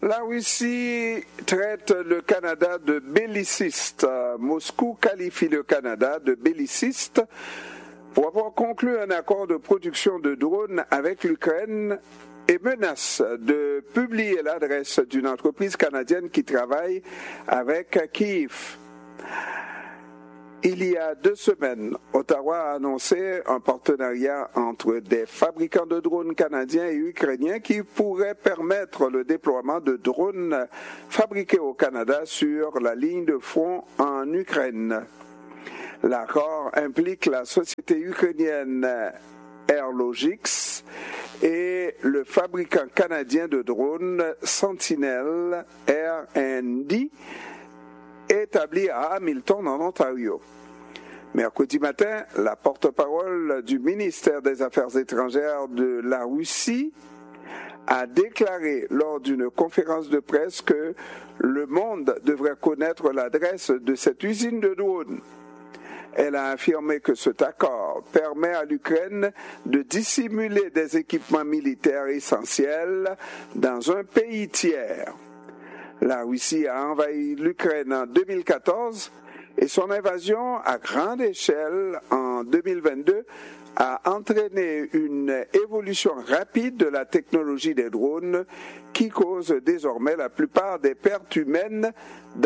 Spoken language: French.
La Russie traite le Canada de belliciste. Moscou qualifie le Canada de belliciste pour avoir conclu un accord de production de drones avec l'Ukraine et menace de publier l'adresse d'une entreprise canadienne qui travaille avec Kiev. Il y a 2 semaines, Ottawa a annoncé un partenariat entre des fabricants de drones canadiens et ukrainiens qui pourrait permettre le déploiement de drones fabriqués au Canada sur la ligne de front en Ukraine. L'accord implique la société ukrainienne Airlogix et le fabricant canadien de drones Sentinel R&D établi à Hamilton en Ontario. Mercredi matin, la porte-parole du ministère des Affaires étrangères de la Russie a déclaré lors d'une conférence de presse que le monde devrait connaître l'adresse de cette usine de drones. Elle a affirmé que cet accord permet à l'Ukraine de dissimuler des équipements militaires essentiels dans un pays tiers. La Russie a envahi l'Ukraine en 2014 et son invasion à grande échelle en 2022 a entraîné une évolution rapide de la technologie des drones qui cause désormais la plupart des pertes humaines